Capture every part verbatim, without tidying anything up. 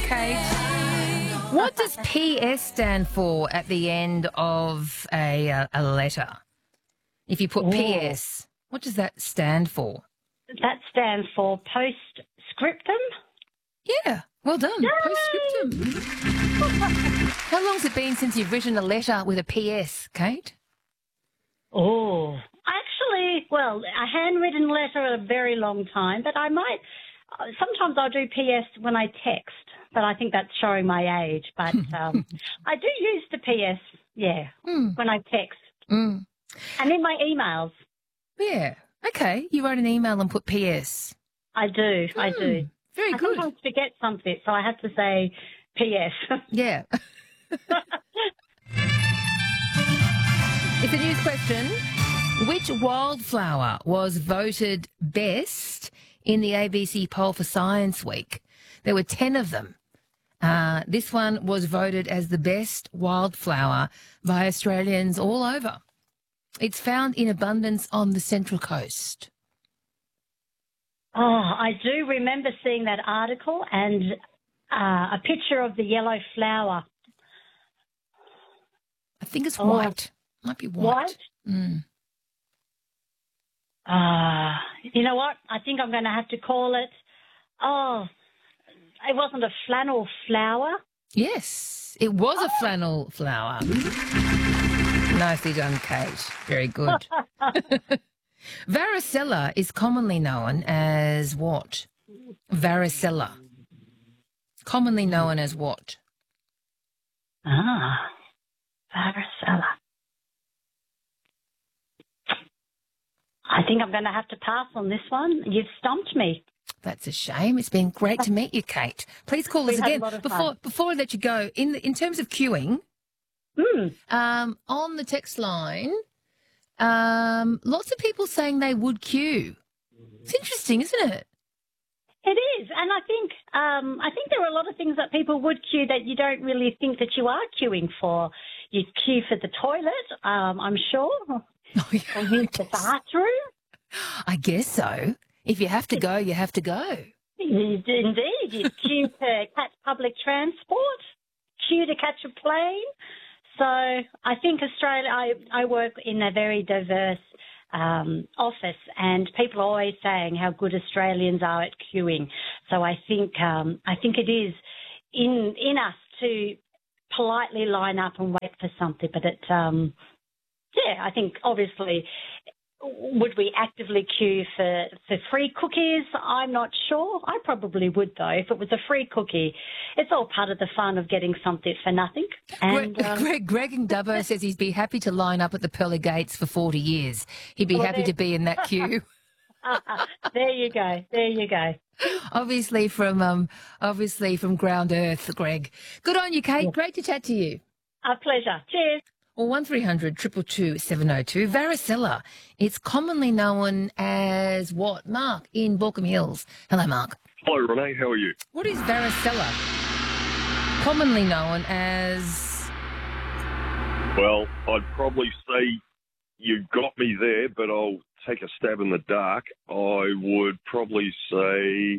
Kate. What does P S stand for at the end of a, uh, a letter? If you put Ooh. P S, what does that stand for? That stands for postscriptum. Yeah, well done. Yay! Postscriptum. How long's it been since you've written a letter with a P S, Kate? Oh, actually, well, a handwritten letter a very long time, but I might, uh, sometimes I'll do P S when I text, but I think that's showing my age. But um, I do use the P S, yeah, Mm. when I text. Mm. And in my emails. Yeah, okay. You wrote an email and put P S. I do, I Mm. do. Very I good. sometimes forget something, so I have to say P S. Yeah. It's a news question. Which wildflower was voted best in the A B C poll for Science Week? There were ten of them. Uh, this one was voted as the best wildflower by Australians all over. It's found in abundance on the Central Coast. Oh, I do remember seeing that article and uh, a picture of the yellow flower. I think it's Oh. white. Might be white. White? Mm. Ah, you know what? I think I'm going to have to call it, oh, it wasn't a flannel flower. Yes, it was a flannel flower. Nicely done, Kate. Very good. Varicella is commonly known as what? Varicella. Commonly known as what? Ah, varicella. I think I'm going to have to pass on this one. You've stumped me. That's a shame. It's been great to meet you, Kate. Please call We us had a again. lot of Before fun. before I let you go, in in terms of queuing, Mm. um, on the text line, um, lots of people saying they would queue. It's interesting, isn't it? It is, and I think um, I think there are a lot of things that people would queue that you don't really think that you are queuing for. You queue for the toilet, um, I'm sure, Oh, yeah, or I use the guess- bathroom. I guess so. If you have to go, you have to go. You- Indeed, you queue to catch public transport, queue to catch a plane. So I think Australia. I, I work in a very diverse um, office, and people are always saying how good Australians are at queuing. So I think um, I think it is in in us to politely line up and wait for something. But it, um, yeah, I think obviously, would we actively queue for, for free cookies? I'm not sure. I probably would, though. If it was a free cookie, it's all part of the fun of getting something for nothing. And Greg, um, Greg, Greg in Dubbo says he'd be happy to line up at the pearly gates for forty years. He'd be Well, happy there- to be in that queue. there you go. There you go. obviously from um, obviously from ground earth, Greg. Good on you, Kate. Yeah. Great to chat to you. A pleasure. Cheers. Or one three hundred two two two seven oh two. Varicella. It's commonly known as what? Mark in Balcombe Hills. Hello, Mark. Hello, Renee. How are you? What is varicella? Commonly known as... Well, I'd probably say you got me there, but I'll take a stab in the dark. I would probably say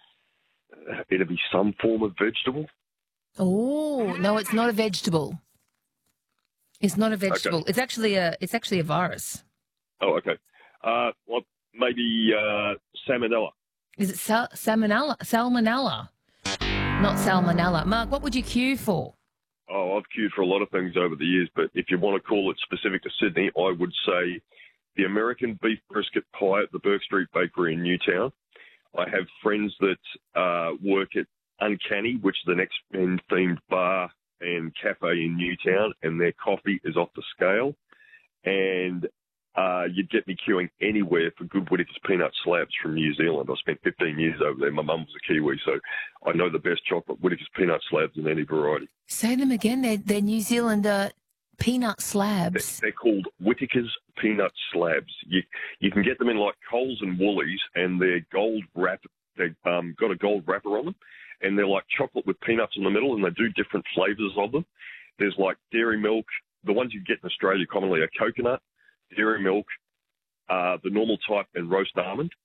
it'd be some form of vegetable. Oh, no, it's not a vegetable. It's not a vegetable. Okay. It's actually a it's actually a virus. Oh, okay. Uh, well, maybe uh, salmonella. Is it sal- salmonella? Salmonella. Not salmonella. Mark, what would you queue for? Oh, I've queued for a lot of things over the years, but if you want to call it specific to Sydney, I would say the American beef brisket pie at the Burke Street Bakery in Newtown. I have friends that uh, work at Uncanny, which is the next men-themed bar and cafe in Newtown, and their coffee is off the scale. And uh, you'd get me queuing anywhere for good Whittaker's peanut slabs from New Zealand. I spent fifteen years over there. My mum was a Kiwi, so I know the best chocolate Whittaker's peanut slabs in any variety. Say them again. They're, they're New Zealand uh, peanut They're, slabs. they're called Whittaker's peanut slabs. You you can get them in like Coles and Woolies, and they're gold wrap. They've um, got a gold wrapper on them, and they're like chocolate with peanuts in the middle, and they do different flavours of them. There's like dairy milk. The ones you get in Australia commonly are coconut, dairy milk, uh, the normal type, and roast almond.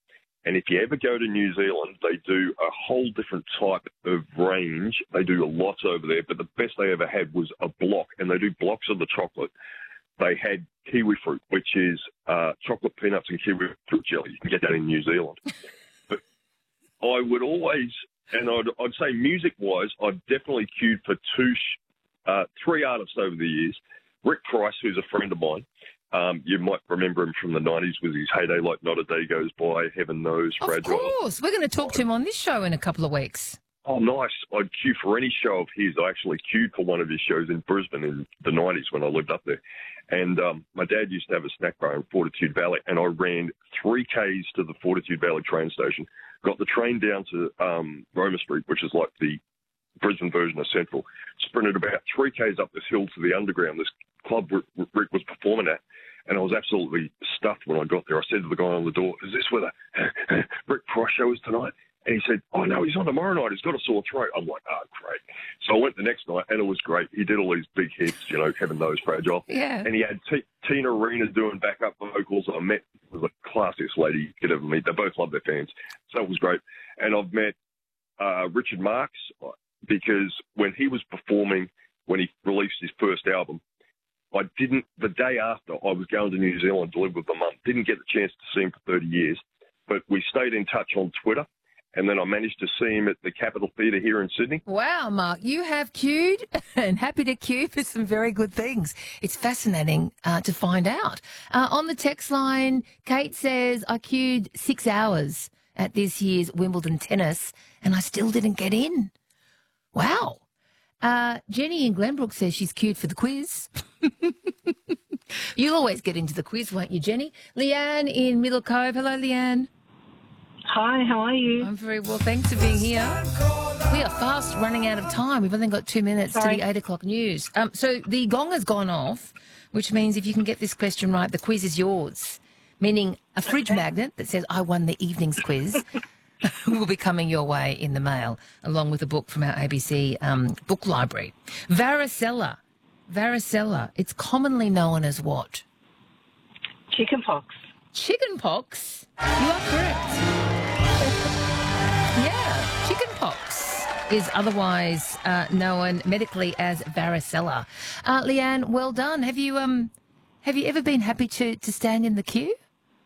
And if you ever go to New Zealand, they do a whole different type of range. They do a lot over there, but the best they ever had was a block, and they do blocks of the chocolate. They had kiwi fruit, which is uh, chocolate peanuts and kiwi fruit jelly. You can get that in New Zealand. But I would always, and I'd, I'd say music-wise, I've definitely queued for two, uh, three artists over the years. Rick Price, who's a friend of mine. Um, you might remember him from the nineties with his heyday, like Not a Day Goes By, Heaven Knows, Fragile. Of course. We're going to talk to him on this show in a couple of weeks. Oh, nice. I'd queue for any show of his. I actually queued for one of his shows in Brisbane in the nineties when I lived up there. And um, my dad used to have a snack bar in Fortitude Valley, and I ran three Ks to the Fortitude Valley train station, got the train down to um, Roma Street, which is like the Brisbane version of Central, sprinted about three Ks up this hill to the underground, this club Rick was performing at. And I was absolutely stuffed when I got there. I said to the guy on the door, is this where the Rick Price show is tonight? And he said, oh, no, he's on tomorrow night. He's got a sore throat. I'm like, oh, great. So I went the next night, and it was great. He did all these big hits, you know, Heaven Knows, Fragile. Yeah. And he had T- Tina Arena doing backup vocals. I met was the classiest lady you could ever meet. They both love their fans. So it was great. And I've met uh, Richard Marx because when he was performing, when he released his first album, I didn't, the day after, I was going to New Zealand to live with my mum. Didn't get the chance to see him for thirty years, but we stayed in touch on Twitter, and then I managed to see him at the Capitol Theatre here in Sydney. Wow, Mark, you have queued and happy to queue for some very good things. It's fascinating uh, to find out. Uh, on the text line, Kate says, I queued six hours at this year's Wimbledon tennis, and I still didn't get in. Wow. Uh, Jenny in Glenbrook says she's queued for the quiz. You'll always get into the quiz, won't you, Jenny? Leanne in Middle Cove. Hello, Leanne. Hi, how are you? I'm very well, thanks for being here. We are fast running out of time. We've only got two minutes Sorry. to the eight o'clock news. Um, so the gong has gone off, which means if you can get this question right, the quiz is yours, meaning a fridge Okay. magnet that says, I won the evening's quiz. Will be coming your way in the mail, along with a book from our A B C um, book library. Varicella. Varicella. It's commonly known as what? Chickenpox. Chickenpox. You are correct. Yeah, chickenpox is otherwise uh, known medically as varicella. Uh, Leanne, well done. Have you um, have you ever been happy to, to stand in the queue?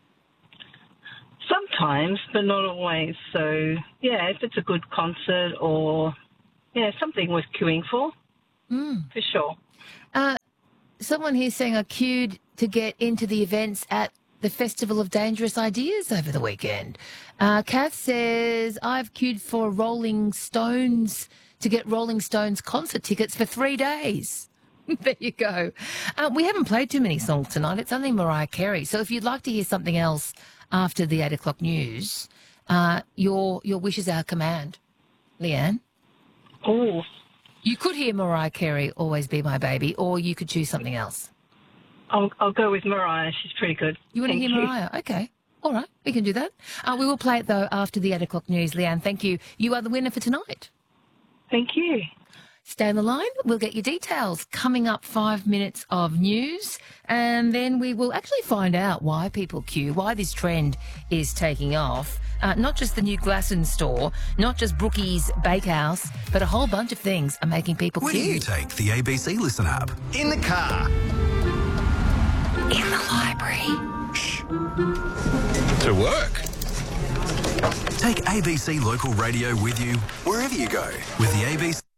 Sometimes, but not always. So, yeah, if it's a good concert or, yeah, something worth queuing for, Mm. for sure. Uh, someone here saying I queued to get into the events at the Festival of Dangerous Ideas over the weekend. Uh, Kath says, I've queued for Rolling Stones to get Rolling Stones concert tickets for three days. There you go. Uh, we haven't played too many songs tonight. It's only Mariah Carey. So if you'd like to hear something else after the eight o'clock news, uh, your your wish is our command. Leanne? Oh, You could hear Mariah Carey, Always Be My Baby, or you could choose something else. I'll, I'll go with Mariah. She's pretty good. You want to Thank hear you. Mariah? Okay. All right. We can do that. Uh, we will play it, though, after the eight o'clock news. Leanne, thank you. You are the winner for tonight. Thank you. Stay on the line. We'll get your details. Coming up, five minutes of news. And then we will actually find out why people queue, why this trend is taking off. Uh, not just the new Glasson store, not just Brookie's Bakehouse, but a whole bunch of things are making people Where queue. do you take the A B C Listen app? In the car. In the library. To work. Take A B C Local Radio with you wherever you go with the A B C.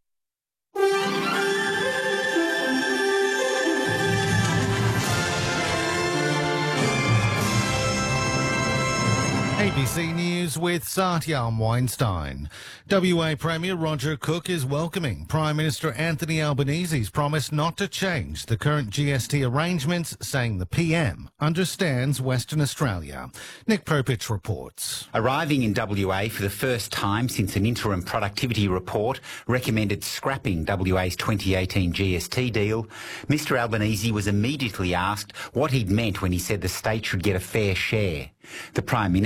A B C News with Satyam Weinstein. W A Premier Roger Cook is welcoming Prime Minister Anthony Albanese's promise not to change the current G S T arrangements, saying the P M understands Western Australia. Nick Propich reports. Arriving in W A for the first time since an interim productivity report recommended scrapping W A's twenty eighteen G S T deal, Mr Albanese was immediately asked what he'd meant when he said the state should get a fair share. The Prime Minister answered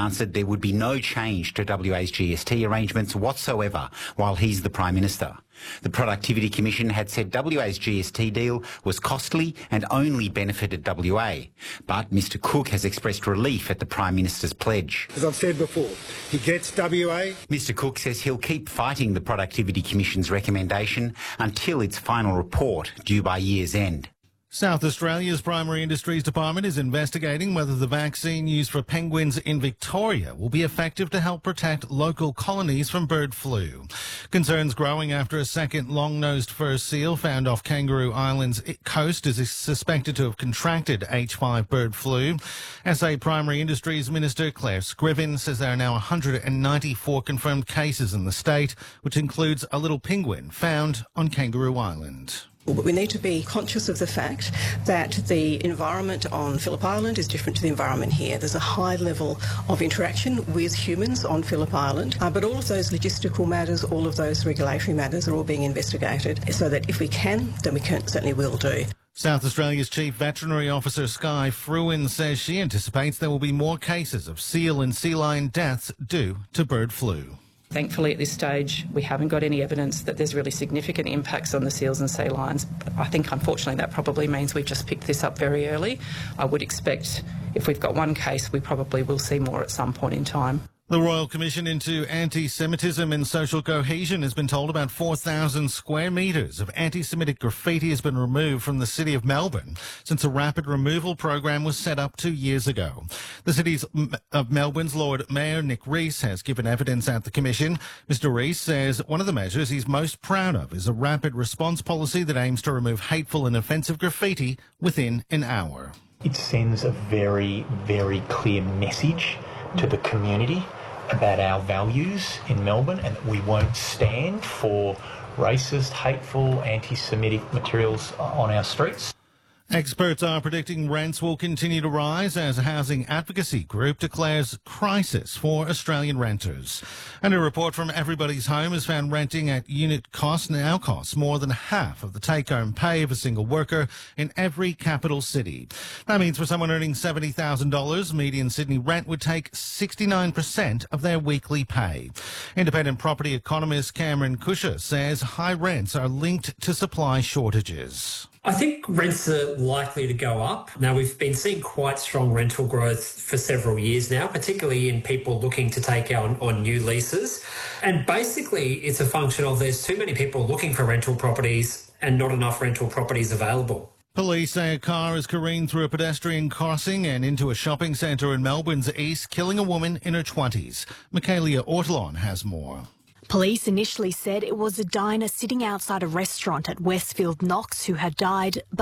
answered there would be no change to W A's G S T arrangements whatsoever while he's the Prime Minister. The Productivity Commission had said W A's G S T deal was costly and only benefited W A. But Mr Cook has expressed relief at the Prime Minister's pledge. As I've said before, he gets W A. Mr Cook says he'll keep fighting the Productivity Commission's recommendation until its final report, due by year's end. South Australia's Primary Industries Department is investigating whether the vaccine used for penguins in Victoria will be effective to help protect local colonies from bird flu. Concerns growing after a second long-nosed fur seal found off Kangaroo Island's coast is suspected to have contracted H five bird flu. S A Primary Industries Minister Claire Scriven says there are now one hundred ninety-four confirmed cases in the state, which includes a little penguin found on Kangaroo Island. But we need to be conscious of the fact that the environment on Phillip Island is different to the environment here. There's a high level of interaction with humans on Phillip Island, uh, but all of those logistical matters, all of those regulatory matters are all being investigated so that if we can, then we can, certainly will do. South Australia's Chief Veterinary Officer Sky Fruin says she anticipates there will be more cases of seal and sea lion deaths due to bird flu. Thankfully, at this stage, we haven't got any evidence that there's really significant impacts on the seals and sea lions. I think, unfortunately, that probably means we've just picked this up very early. I would expect if we've got one case, we probably will see more at some point in time. The Royal Commission into Anti-Semitism and Social Cohesion has been told about four thousand square metres of anti-Semitic graffiti has been removed from the City of Melbourne since a rapid removal program was set up two years ago. The City of Melbourne's Lord Mayor Nick Rees has given evidence at the Commission. Mister Rees says one of the measures he's most proud of is a rapid response policy that aims to remove hateful and offensive graffiti within an hour. It sends a very, very clear message to the community about our values in Melbourne and that we won't stand for racist, hateful, anti-Semitic materials on our streets. Experts are predicting rents will continue to rise as a housing advocacy group declares crisis for Australian renters. And a report from Everybody's Home has found renting at unit cost now costs more than half of the take-home pay of a single worker in every capital city. That means for someone earning seventy thousand dollars, median Sydney rent would take sixty-nine percent of their weekly pay. Independent property economist Cameron Cusher says high rents are linked to supply shortages. I think rents are likely to go up. Now, we've been seeing quite strong rental growth for several years now, particularly in people looking to take on, on new leases. And basically, it's a function of there's too many people looking for rental properties and not enough rental properties available. Police say a car has careened through a pedestrian crossing and into a shopping centre in Melbourne's east, killing a woman in her twenties. Michaelia Ortolon has more. Police initially said it was a diner sitting outside a restaurant at Westfield Knox who had died, but